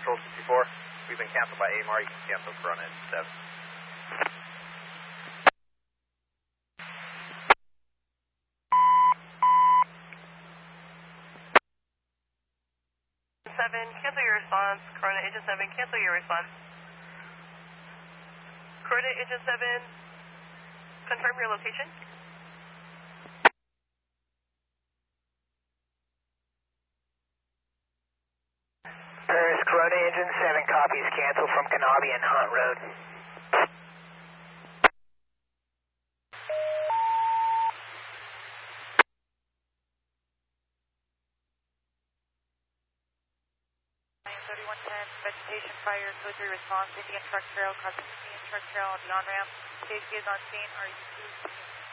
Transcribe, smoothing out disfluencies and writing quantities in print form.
Patrol 64. We've been canceled by AMR. You can cancel front end 7. 7, cancel your response. Corona Agent 7, cancel your response. Corona Agent 7, confirm your location. Paris, Corona Agent 7 copies, cancel from Kanabi and Hunt Road. Vegetation fire, code 3 response, Indian truck trail, crossing Indian truck trail on the on-ramp. Safety is on scene, RU2.